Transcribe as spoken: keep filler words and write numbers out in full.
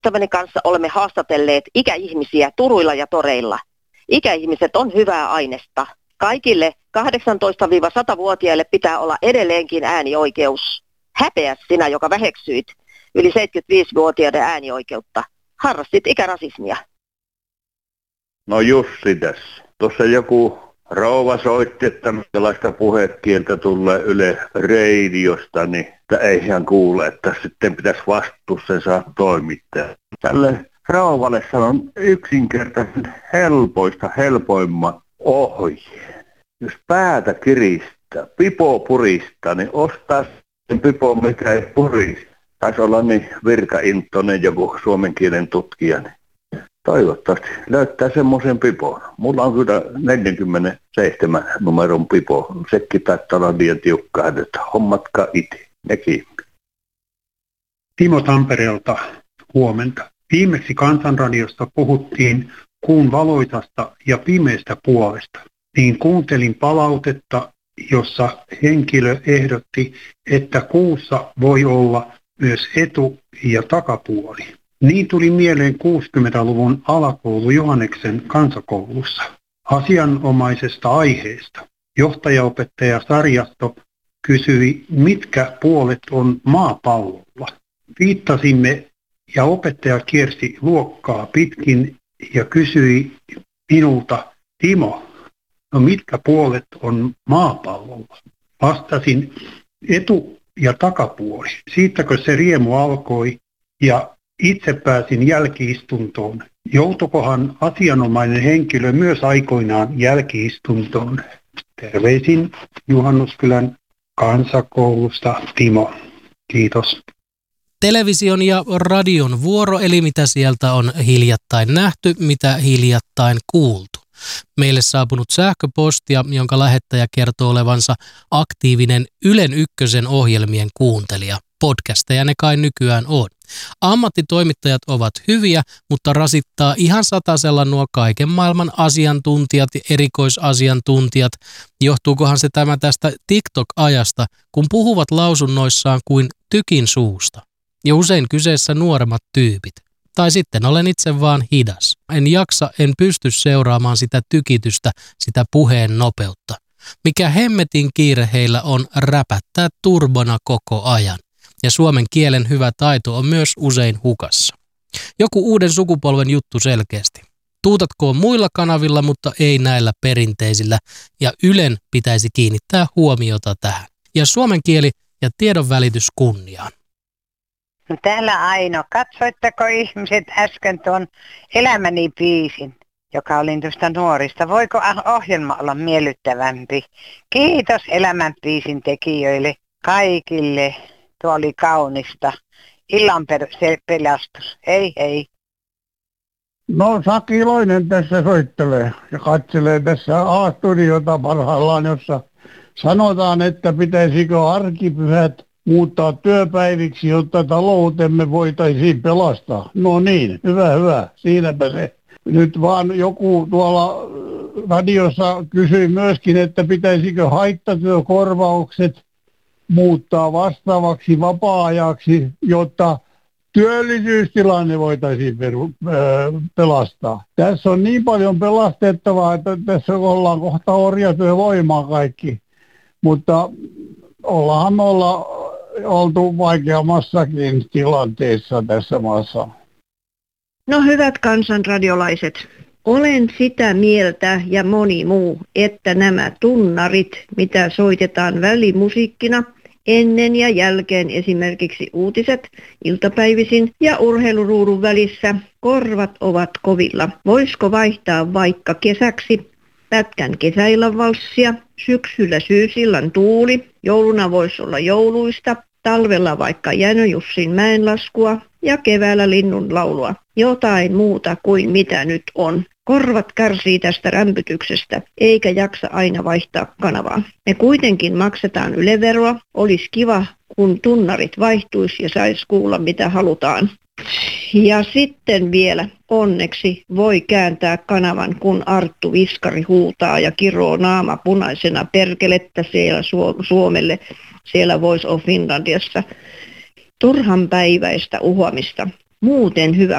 ystäväni kanssa olemme haastatelleet ikäihmisiä turuilla ja toreilla. Ikäihmiset on hyvää ainesta. Kaikille kahdeksantoista-sata-vuotiaille pitää olla edelleenkin äänioikeus. Häpeä sinä, joka väheksyit yli seitsemänkymmentäviisivuotiaiden äänioikeutta. Harrastit ikärasismia. No Jussi tässä. Tuossa joku rouva soitti, että minkälaista puhekieltä tulee Yle radiosta, niin ei hän kuule, että sitten pitäisi vastuussensa toimittaa. Tälle rouvalle sanon yksinkertaisesti helpoista helpoimman ohjeen. Jos päätä kiristää, pipo puristaa, niin ostaa sen pipo, mikä ei purista. Taisi olla niin virkaintoinen joku suomen kielen tutkija. Niin toivottavasti löytää semmoisen pipon. Mulla on kyllä neljäkymmentäseitsemän numeron pipo. Sekin taitaa olla liian tiukkaa, että hommatkaa itse. Nekin. Timo Tampereelta, huomenta. Viimeksi Kansanradiosta puhuttiin kuun valoisasta ja pimeästä puolesta. Niin kuuntelin palautetta, jossa henkilö ehdotti, että kuussa voi olla myös etu- ja takapuoli. Niin tuli mieleen kuusikymmentäluvun alakoulu Johanneksen kansakoulussa asianomaisesta aiheesta. Johtajaopettaja Sarjasto kysyi, mitkä puolet on maapallolla. Viittasimme ja opettaja kiersi luokkaa pitkin ja kysyi minulta, Timo, no mitkä puolet on maapallolla? Vastasin etu- ja takapuoli. Siitäkö se riemu alkoi ja itse pääsin jälkiistuntoon. Joutukohan asianomainen henkilö myös aikoinaan jälkiistuntoon? Terveisin Juhannuskylän kansakoulusta Timo. Kiitos. Television ja radion vuoro, eli mitä sieltä on hiljattain nähty, mitä hiljattain kuultu. Meille saapunut sähköpostia, jonka lähettäjä kertoo olevansa aktiivinen Ylen Ykkösen ohjelmien kuuntelija. Podcasteja ne kai nykyään on. Ammattitoimittajat ovat hyviä, mutta rasittaa ihan satasella nuo kaiken maailman asiantuntijat ja erikoisasiantuntijat. Johtuukohan se tämä tästä TikTok-ajasta, kun puhuvat lausunnoissaan kuin tykin suusta? Ja usein kyseessä nuoremmat tyypit. Tai sitten olen itse vaan hidas. En jaksa, en pysty seuraamaan sitä tykitystä, sitä puheen nopeutta. Mikä hemmetin kiire heillä on räpättää turbona koko ajan. Ja suomen kielen hyvä taito on myös usein hukassa. Joku uuden sukupolven juttu selkeästi. Tuutatkoon muilla kanavilla, mutta ei näillä perinteisillä. Ja Ylen pitäisi kiinnittää huomiota tähän. Ja suomen kieli ja tiedonvälitys kunniaan. No täällä Aino, katsoitteko ihmiset äsken tuon Elämäni biisin, joka oli tuosta nuorista? Voiko ohjelma olla miellyttävämpi? Kiitos Elämän biisin tekijöille, kaikille. Tuo oli kaunista. Illan pelastus. Hei hei. No Saki Iloinen tässä soittelee ja katselee tässä A-studiota parhaillaan, jossa sanotaan, että pitäisikö arkipyhät muuttaa työpäiviksi, jotta taloutemme voitaisiin pelastaa. No niin, hyvä, hyvä. Siinäpä se. Nyt vaan joku tuolla radiossa kysyi myöskin, että pitäisikö haittatyökorvaukset muuttaa vastaavaksi vapaa-ajaksi, jotta työllisyystilanne voitaisiin peru, ö, pelastaa. Tässä on niin paljon pelastettavaa, että tässä ollaan kohta orjatyövoimaa kaikki, mutta ollaan me olla oltu vaikeammassakin tilanteessa tässä maassa. No hyvät kansanradiolaiset, olen sitä mieltä ja moni muu, että nämä tunnarit, mitä soitetaan välimusiikkina, ennen ja jälkeen esimerkiksi uutiset iltapäivisin ja urheiluruudun välissä, korvat ovat kovilla. Voisiko vaihtaa vaikka kesäksi pätkän kesäillan valssia, syksyllä syysillan tuuli, jouluna voisi olla jouluista, talvella vaikka Jäno Jussin mäenlaskua ja keväällä linnun laulua. Jotain muuta kuin mitä nyt on. Korvat kärsii tästä rämpytyksestä, eikä jaksa aina vaihtaa kanavaa. Me kuitenkin maksetaan Yle-veroa. Olisi kiva, kun tunnarit vaihtuisi ja saisi kuulla mitä halutaan. Ja sitten vielä onneksi voi kääntää kanavan, kun Arttu Viskari huutaa ja kiroo naama punaisena perkelettä siellä Suomelle, siellä Voice of Finlandiassa. Turhan päiväistä uhoamista. Muuten hyvä